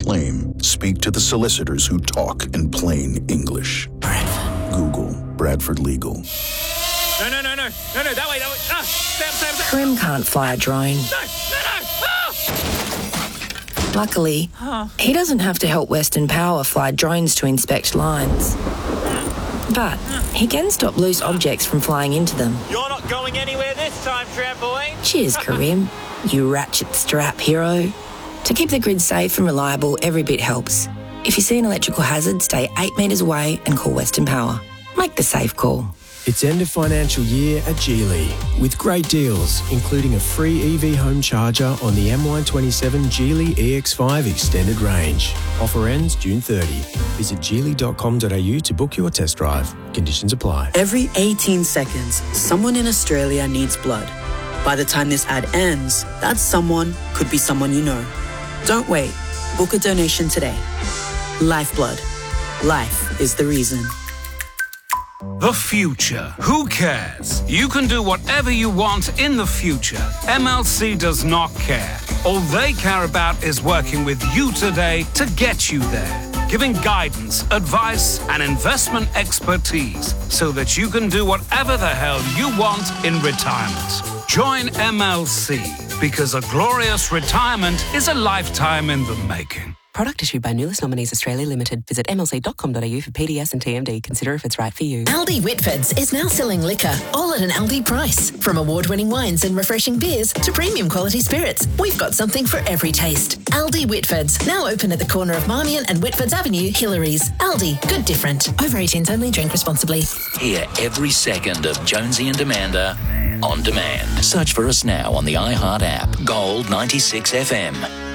claim, speak to the solicitors who talk in plain English. Bradford. Google Bradford Legal. No, that way. Sam. Karim can't fly a drone. No. Luckily, he doesn't have to help Western Power fly drones to inspect lines. But he can stop loose objects from flying into them. You're not going anywhere this time, trampoline. Cheers, Karim, you ratchet strap hero. To keep the grid safe and reliable, every bit helps. If you see an electrical hazard, stay 8 metres away and call Western Power. Make the safe call. It's end of financial year at Geely with great deals, including a free EV home charger on the MY27 Geely EX5 extended range. Offer ends June 30. Visit geely.com.au to book your test drive. Conditions apply. Every 18 seconds, someone in Australia needs blood. By the time this ad ends, that someone could be someone you know. Don't wait. Book a donation today. Lifeblood. Life is the reason. The future. Who cares? You can do whatever you want in the future. MLC does not care. All they care about is working with you today to get you there. Giving guidance, advice, and investment expertise so that you can do whatever the hell you want in retirement. Join MLC because a glorious retirement is a lifetime in the making. Product issued by Nulis Nominees Australia Limited. Visit mlc.com.au for PDS and TMD. Consider if it's right for you. Aldi Whitfords is now selling liquor, all at an Aldi price. From award-winning wines and refreshing beers to premium quality spirits, we've got something for every taste. Aldi Whitfords, now open at the corner of Marmion and Whitfords Avenue, Hillary's. Aldi, good different. Over 18s only, drink responsibly. Hear every second of Jonesy and Amanda on demand. Search for us now on the iHeart app. Gold 96 FM.